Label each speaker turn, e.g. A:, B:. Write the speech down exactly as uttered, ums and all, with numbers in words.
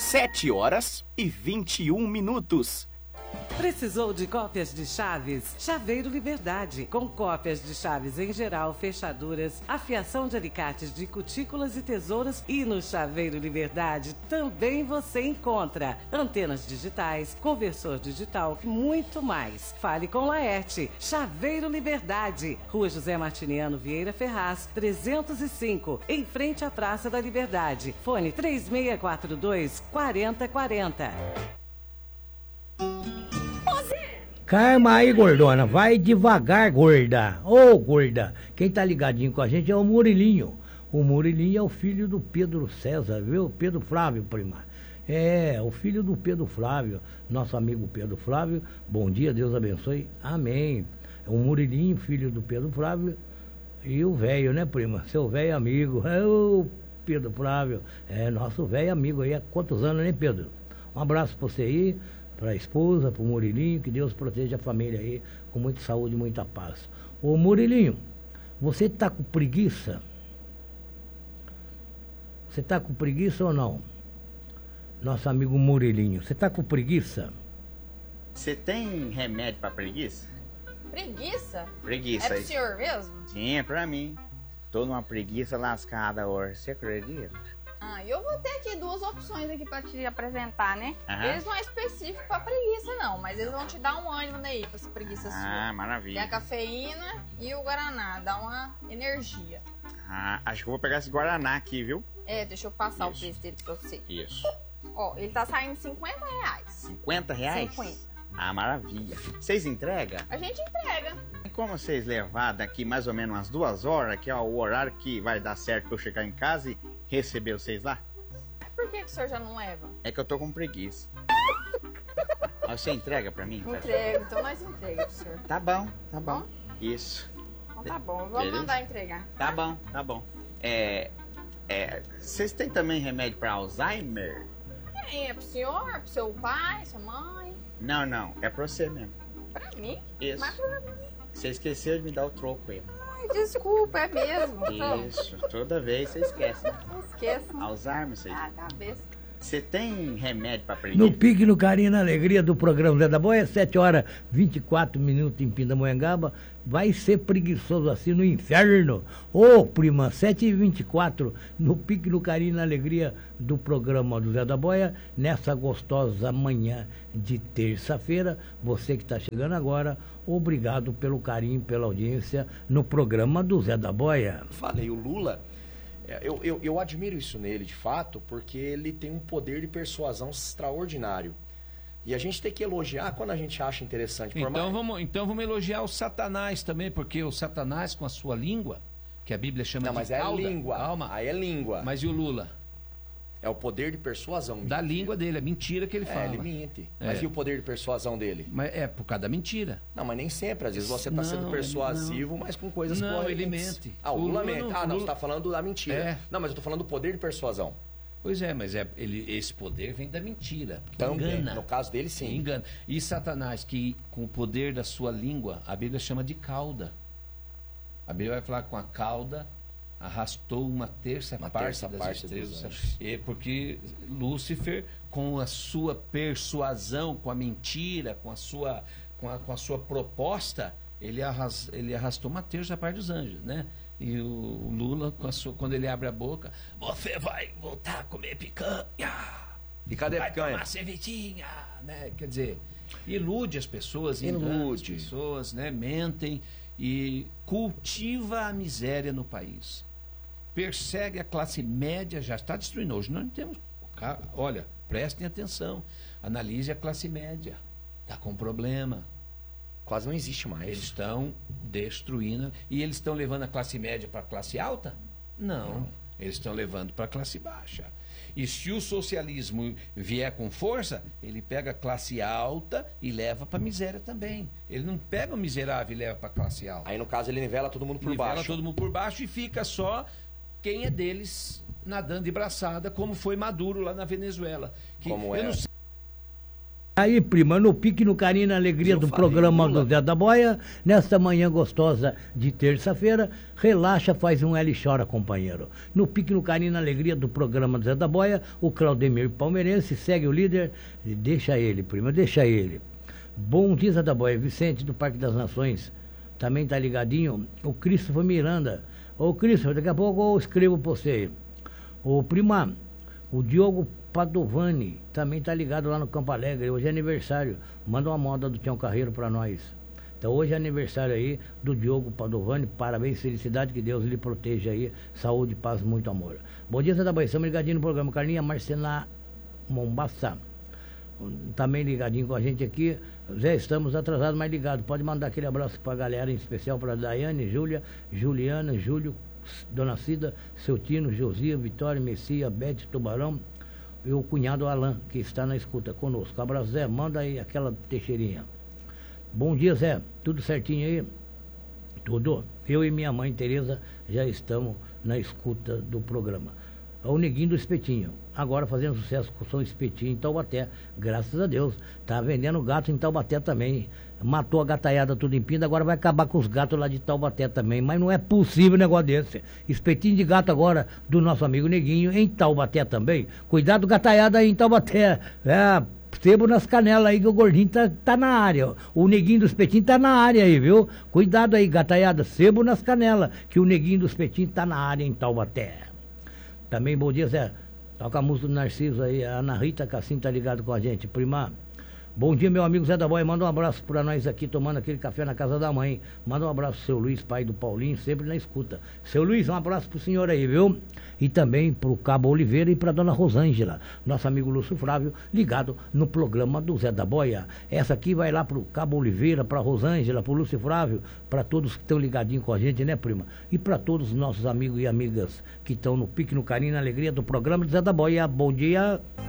A: sete horas e vinte e um minutos.
B: Precisou de cópias de chaves? Chaveiro Liberdade. Com cópias de chaves em geral, fechaduras, afiação de alicates de cutículas e tesouras. E no Chaveiro Liberdade também você encontra antenas digitais, conversor digital e muito mais. Fale com Laerte. Chaveiro Liberdade. Rua José Martiniano Vieira Ferraz, trezentos e cinco, em frente à Praça da Liberdade. Fone três seis quatro dois, quatro zero quatro zero.
C: Calma aí, gordona. Vai devagar, gorda. Ô, gorda. Quem tá ligadinho com a gente é o Murilinho. O Murilinho é o filho do Pedro César, viu? Pedro Flávio, prima. É, o filho do Pedro Flávio. Nosso amigo Pedro Flávio. Bom dia, Deus abençoe. Amém. O Murilinho, filho do Pedro Flávio. E o velho, né, prima? Seu velho amigo. É o Pedro Flávio. É, nosso velho amigo aí. Há quantos anos, né, Pedro? Um abraço pra você aí. Para a esposa, para o Murilinho, que Deus proteja a família aí, com muita saúde e muita paz. Ô Murilinho, você tá com preguiça? Você tá com preguiça ou não? Nosso amigo Murilinho, você tá com preguiça?
D: Você tem remédio para preguiça?
E: Preguiça?
D: Preguiça.
E: É pro senhor mesmo?
D: Sim, é pra mim. Tô numa preguiça lascada hoje, você acredita?
E: Ah, eu vou ter aqui duas opções aqui pra te apresentar, né?
D: Aham.
E: Eles não é específico pra preguiça, não, mas eles vão te dar um ânimo daí pra essa preguiça sua.
D: Ah, maravilha.
E: Tem a cafeína e o guaraná, dá uma energia.
D: Ah, acho que eu vou pegar esse Guaraná aqui, viu?
E: É, deixa eu passar
D: Isso.
E: o preço dele pra você.
D: Isso.
E: Ó, ele tá saindo cinquenta reais.
D: cinquenta reais?
E: cinquenta.
D: Ah, maravilha. Vocês entregam?
E: A gente entrega.
D: E como vocês levar daqui mais ou menos umas duas horas, que é o horário que vai dar certo pra eu chegar em casa e receber vocês lá?
E: Por que, que o senhor já não leva?
D: É que eu tô com preguiça. Mas você entrega pra mim?
E: Entrega, então nós entrega pro senhor.
D: Tá bom, tá bom. Isso.
E: Então tá bom, vamos
D: Beleza?
E: mandar entregar.
D: Tá bom, tá bom. É. É. Vocês têm também remédio pra Alzheimer?
E: É, é pro senhor, pro seu pai, sua mãe,
D: Não, não. É pra você mesmo.
E: pra mim.
D: Isso.
E: Mas pra mim.
D: Você esqueceu de me dar o troco aí.
E: Ai, desculpa, é mesmo.
D: Isso. Toda vez você esquece, né?
E: Não esqueça.
D: Alzheimer, você.
E: Ah, cabeça.
D: Você tem remédio pra
C: No
D: preguiça?
C: pique, no carinho, na alegria do programa Zé da Boia, sete horas e vinte e quatro minutos em Pindamonhangaba. Vai ser preguiçoso assim no inferno. Ô, prima, sete e vinte e quatro, no pique, no carinho, na alegria do programa do Zé da Boia, nessa gostosa manhã de terça-feira. Você que está chegando agora, obrigado pelo carinho, pela audiência no programa do Zé da Boia.
F: Falei, o Lula, é, eu, eu, eu admiro isso nele, de fato, porque ele tem um poder de persuasão extraordinário. E a gente tem que elogiar quando a gente acha interessante. Por
G: Então
F: mais-
G: vamos, então vamos elogiar o Satanás também, porque o Satanás com a sua língua, que a Bíblia chama
F: Não,
G: de
F: mas é
G: cauda,
F: língua.
G: calma,
F: Aí é língua.
G: mas e o Lula?
F: É o poder de persuasão.
G: Da
F: meu
G: língua
F: filho.
G: dele, a mentira que ele
F: É,
G: fala.
F: ele mente.
G: É.
F: Mas e o poder de persuasão dele?
G: Mas é por causa da mentira.
F: Não, mas nem sempre. Às vezes você está
G: Não,
F: sendo persuasivo, mas com coisas
G: Não,
F: coerentes.
G: ele mente.
F: Ah, o
G: O
F: Lula
G: Lula
F: mente.
G: não-
F: Ah,
G: o
F: não,
G: Lula-
F: você está falando da mentira.
G: É.
F: Não, mas eu estou falando do poder de persuasão.
G: Pois é, mas é, ele, esse poder vem da mentira. porque
F: Também.
G: Engana.
F: No caso dele, sim.
G: Engana. E Satanás, que com o poder da sua língua, a Bíblia chama de cauda. A Bíblia vai falar com a cauda, arrastou uma terça
F: Uma
G: parte
F: terça
G: das
F: parte
G: estrelas.
F: dos anjos.
G: E porque Lúcifer, com a sua persuasão, com a mentira, com a sua, com a, com a sua proposta, ele, arras, ele arrastou uma terça parte dos anjos, né? E o Lula, com a sua, quando ele abre a boca, você vai voltar a comer picanha.
F: E cadê a
G: Vai
F: picanha?
G: tomar cervejinha, né? Quer dizer, ilude as pessoas, engana as
F: Ilude.
G: pessoas, né? Mentem e cultiva a miséria no país. Persegue a classe média, já está destruindo. Hoje nós não temos... Olha, prestem atenção. Analise a classe média. Está com problema.
F: Quase não existe mais.
G: Eles estão destruindo. E eles estão levando a classe média para a classe alta? Não. Eles estão levando para a classe baixa. E se o socialismo vier com força, ele pega a classe alta e leva para a miséria também. Ele não pega o miserável e leva para a classe alta.
F: Aí, no caso, ele nivela todo mundo por
G: Nivela
F: baixo.
G: todo mundo por baixo e fica só quem é deles nadando de braçada, como foi Maduro lá na Venezuela. Que
F: Como
G: eu
F: é?
G: não sei
C: Aí, prima, no pique, no carinho, na alegria
G: Eu
C: do
G: falei,
C: programa
G: Lula.
C: do Zé da Boia, nesta manhã gostosa de terça-feira, relaxa, faz um L e chora, companheiro. No pique, no carinho, na alegria do programa do Zé da Boia, o Claudemir Palmeirense segue o líder, e deixa ele, prima, deixa ele. Bom dia, Zé da Boia, Vicente do Parque das Nações, também tá ligadinho, o Christopher Miranda. Ô, Christopher, daqui a pouco eu escrevo pra você aí. Ô, prima, o Diogo Padovani também tá ligado lá no Campo Alegre. Hoje é aniversário. Manda uma moda do Tião Carreiro pra nós. Então hoje é aniversário aí do Diogo Padovani. Parabéns, felicidade, que Deus lhe proteja aí. Saúde, paz, muito amor. Bom dia, Zé da Boia. Estamos ligadinho no programa. Carlinha Marcena Mombaça também ligadinho com a gente aqui. Zé, estamos atrasados, mas ligados. Pode mandar aquele abraço pra galera, em especial pra Daiane, Júlia, Juliana, Júlio, Dona Cida, seu Tino, Josia, Vitória, Messia, Bete, Tubarão e o cunhado Alain, que está na escuta conosco. Abraço, Zé, manda aí aquela teixeirinha. Bom dia, Zé, tudo certinho aí? Tudo. Eu e minha mãe, Tereza, já estamos na escuta do programa. O Neguinho do Espetinho, agora fazendo sucesso com o Som Espetinho em Taubaté, graças a Deus. Tá vendendo gato em Taubaté também. Matou a gataiada tudo em Pinda, agora vai acabar com os gatos lá de Taubaté também. Mas não é possível um negócio desse. Espetinho de gato agora do nosso amigo Neguinho em Taubaté também. Cuidado, gataiada aí em Taubaté. É, sebo nas canelas aí que o gordinho tá, tá na área. O Neguinho do Espetinho tá na área aí, viu? Cuidado aí, gataiada, sebo nas canelas, que o Neguinho do Espetinho tá na área em Taubaté. Também, bom dia, Zé. Toca a música do Narciso aí. A Ana Rita Cassim tá ligado com a gente. Prima, bom dia, meu amigo Zé da Boia. Manda um abraço pra nós aqui, tomando aquele café na casa da mãe. Manda um abraço pro seu Luiz, pai do Paulinho, sempre na escuta. Seu Luiz, um abraço pro senhor aí, viu? E também pro Cabo Oliveira e pra dona Rosângela, nosso amigo Lúcio Flávio, ligado no programa do Zé da Boia. Essa aqui vai lá pro Cabo Oliveira, pra Rosângela, pro Lúcio Flávio, pra todos que estão ligadinhos com a gente, né, prima? E pra todos os nossos amigos e amigas que estão no pique, no carinho, na alegria do programa do Zé da Boia. Bom dia.